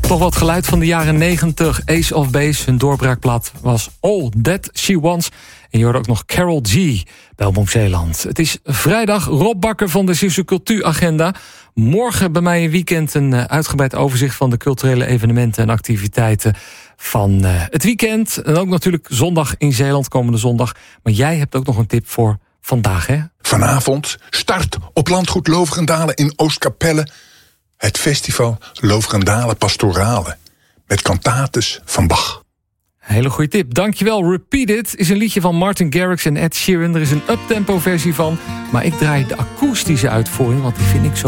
Toch wat geluid van de jaren 90. Ace of Base, hun doorbraakplaat was All That She Wants. En je hoorde ook nog Carol G. Belmont Zeeland. Het is vrijdag, Rob Bakker van de Zeeuwse Cultuuragenda. Morgen bij mij in weekend een uitgebreid overzicht van de culturele evenementen en activiteiten van het weekend. En ook natuurlijk zondag in Zeeland, komende zondag. Maar jij hebt ook nog een tip voor vandaag, hè? Vanavond start op landgoed Loverendalen in Oostkapelle het festival Loverendalen Pastorale met cantates van Bach. Hele goede tip. Dankjewel. Repeat It is een liedje van Martin Garrix en Ed Sheeran. Er is een uptempo versie van, maar ik draai de akoestische uitvoering, want die vind ik zo